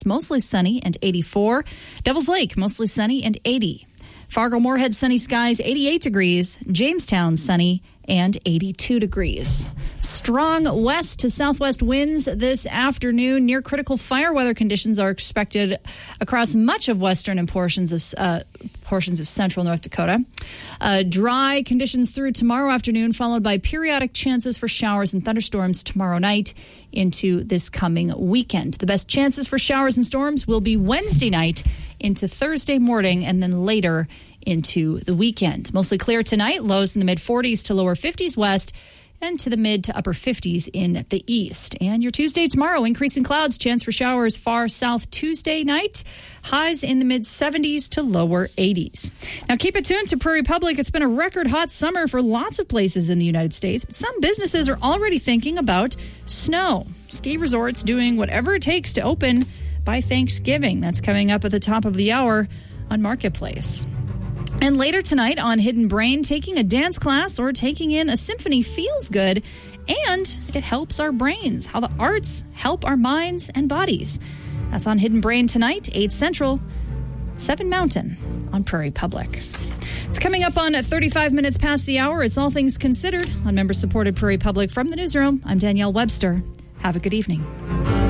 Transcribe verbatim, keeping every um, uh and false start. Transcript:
mostly sunny and eighty-four. Devil's Lake, mostly sunny and eighty. Fargo-Moorhead, sunny skies, eighty-eight degrees. Jamestown, sunny and eighty-two degrees. Strong west to southwest winds this afternoon. Near critical fire weather conditions are expected across much of western and portions of uh, portions of central North Dakota. Uh, dry conditions through tomorrow afternoon, followed by periodic chances for showers and thunderstorms tomorrow night into this coming weekend. The best chances for showers and storms will be Wednesday night into Thursday morning and then later into the weekend. Mostly clear tonight, lows in the mid forties to lower fifties west and to the mid to upper fifties in the east. And your Tuesday tomorrow, increasing clouds, chance for showers far south Tuesday night, highs in the mid seventies to lower eighties. Now keep it tuned to Prairie Public. It's been a record hot summer for lots of places in the United States, but some businesses are already thinking about snow. Ski resorts doing whatever it takes to open by Thanksgiving. That's coming up at the top of the hour on Marketplace. And later tonight on Hidden Brain, taking a dance class or taking in a symphony feels good, and it helps our brains. How the arts help our minds and bodies. That's on Hidden Brain tonight, eight Central, seven Mountain on Prairie Public. It's coming up on thirty-five minutes past the hour. It's All Things Considered on member-supported Prairie Public. From the newsroom, I'm Danielle Webster. Have a good evening.